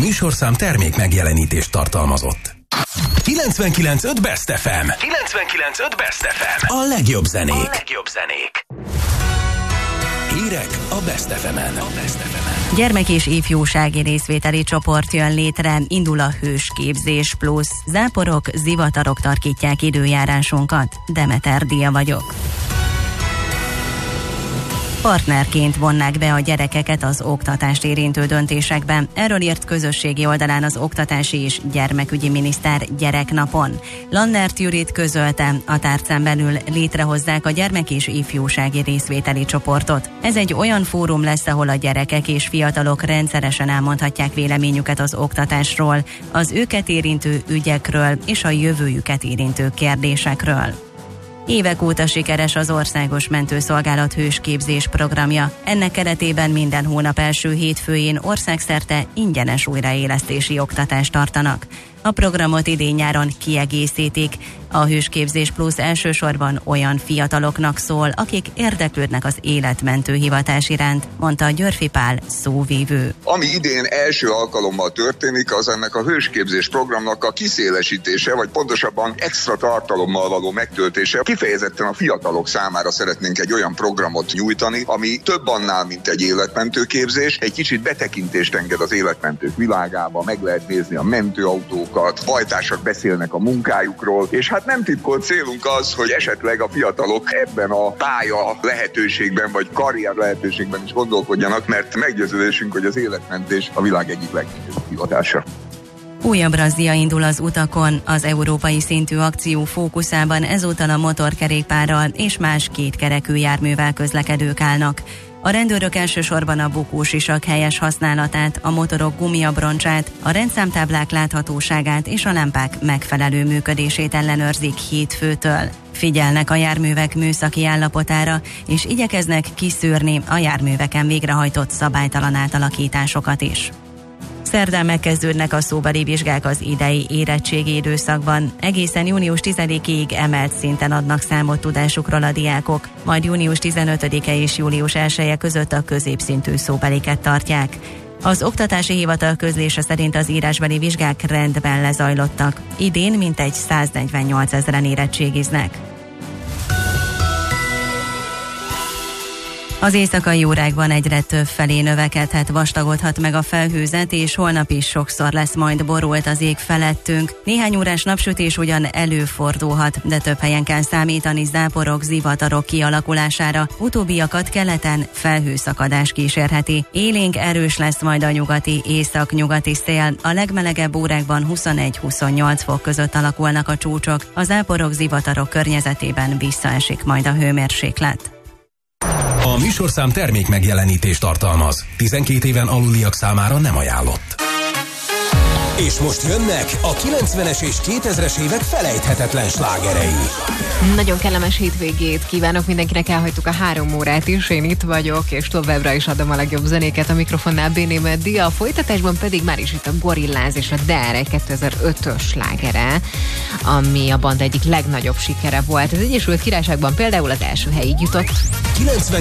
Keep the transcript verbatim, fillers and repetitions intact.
műsorszám termék megjelenítést tartalmazott. kilencvenkilenc pont öt Best ef em. kilencvenkilenc pont öt Best ef em. A legjobb zenék. A legjobb zenék. Hírek a Best ef emen. A Best ef emen. Gyermek- és ifjúsági részvételi csoport jön létre, indul a Hősképzés Plusz. Záporok, zivatarok tarkítják időjárásunkat. Demeter Dia vagyok. Partnerként vonnák be a gyerekeket az oktatást érintő döntésekben. Erről írt közösségi oldalán az oktatási és gyermekügyi miniszter gyereknapon. Lannert Judit közölte, a tárcán belül létrehozzák a gyermek- és ifjúsági részvételi csoportot. Ez egy olyan fórum lesz, ahol a gyerekek és fiatalok rendszeresen elmondhatják véleményüket az oktatásról, az őket érintő ügyekről és a jövőjüket érintő kérdésekről. Évek óta sikeres az Országos Mentőszolgálat Hősképzés programja. Ennek keretében minden hónap első hétfőjén országszerte ingyenes újraélesztési oktatást tartanak. A programot idén-nyáron kiegészítik. A Hősképzés Plusz elsősorban olyan fiataloknak szól, akik érdeklődnek az életmentő hivatás iránt, mondta Györfi Pál szóvívő. Ami idén első alkalommal történik, az ennek a hősképzés programnak a kiszélesítése, vagy pontosabban extra tartalommal való megtöltése. Kifejezetten a fiatalok számára szeretnénk egy olyan programot nyújtani, ami több annál, mint egy életmentő képzés. Egy kicsit betekintést enged az életmentők világába, meg lehet nézni a mentőautókat, hajtások beszélnek a munkájukról, és hát nem titkolt célunk az, hogy esetleg a fiatalok ebben a pálya lehetőségben, vagy karrier lehetőségben is gondolkodjanak, mert meggyőződésünk, hogy az életmentés a világ egyik legnagyobb hivatása. Újabb razzia indul az utakon, az európai szintű akció fókuszában ezúttal a motorkerékpárral és más kétkerekű járművel közlekedők állnak. A rendőrök elsősorban a bukósisak helyes használatát, a motorok gumiabroncsát, a rendszámtáblák láthatóságát és a lámpák megfelelő működését ellenőrzik hétfőtől. Figyelnek a járművek műszaki állapotára, és igyekeznek kiszűrni a járműveken végrehajtott szabálytalan átalakításokat is. Szerdán megkezdődnek a szóbeli vizsgák az idei érettségi időszakban. Egészen június tizedikéig emelt szinten adnak számot tudásukról a diákok, majd június tizenötödike és július elseje között a középszintű szóbeliket tartják. Az Oktatási Hivatal közlése szerint az írásbeli vizsgák rendben lezajlottak. Idén mintegy száznegyvennyolc ezren érettségiznek. Az éjszakai órákban egyre több felé növekedhet, vastagodhat meg a felhőzet, és holnap is sokszor lesz majd borult az ég felettünk. Néhány órás napsütés ugyan előfordulhat, de több helyen kell számítani záporok, zivatarok kialakulására. Utóbbiakat keleten felhőszakadás kísérheti. Élénk erős lesz majd a nyugati, észak-nyugati szél. A legmelegebb órákban huszonegy-huszonnyolc fok között alakulnak a csúcsok. A záporok, zivatarok környezetében visszaesik majd a hőmérséklet. A műsorszám termék megjelenítést tartalmaz. tizenkét éven aluliak számára nem ajánlott. És most jönnek a kilencvenes és kétezres évek felejthetetlen slágerei. Nagyon kellemes hétvégét kívánok mindenkinek, elhagytuk a három órát is, én itt vagyok, és továbbra is adom a legjobb zenéket, a mikrofonnál Bénémet Dia, a folytatásban pedig már is itt a Gorillaz és a Dare egy kétezer-ötös slágere, ami a banda egyik legnagyobb sikere volt. Az Egyesült Királyságban például az első helyig jutott.